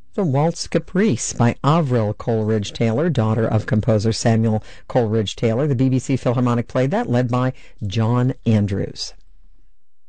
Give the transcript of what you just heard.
The Waltz Caprice by Avril Coleridge-Taylor, daughter of composer Samuel Coleridge-Taylor. The BBC Philharmonic played that, led by John Andrews.